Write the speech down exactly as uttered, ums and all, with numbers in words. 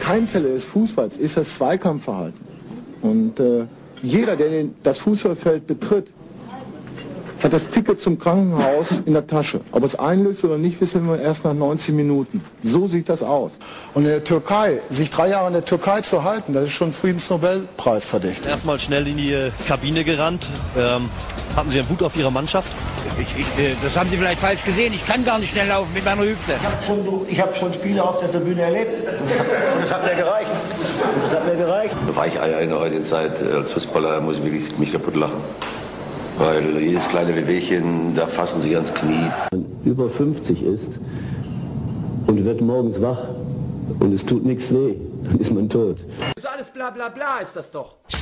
Keimzelle des Fußballs ist das Zweikampfverhalten. Und äh, jeder, der den, das Fußballfeld betritt, hat das Ticket zum Krankenhaus in der Tasche. Ob es einlöst oder nicht, wissen wir erst nach neunzehn Minuten. So sieht das aus. Und in der Türkei, sich drei Jahre in der Türkei zu halten, das ist schon Friedensnobelpreis verdächtig. Erstmal schnell in die Kabine gerannt. Ähm, hatten Sie einen Wut auf Ihre Mannschaft? Ich, ich, das haben Sie vielleicht falsch gesehen. Ich kann gar nicht schnell laufen mit meiner Hüfte. Ich habe schon, ich hab schon Spiele auf der Tribüne erlebt. Und das hat mir gereicht. Und das hat mir gereicht. Weicheier in der heutigen Zeit. Als Fußballer muss ich wirklich mich kaputt lachen. Weil jedes kleine Wehwehchen, da fassen sie ans Knie. Wenn man über fünfzig ist und wird morgens wach und es tut nichts weh, dann ist man tot. So alles bla bla bla ist das doch.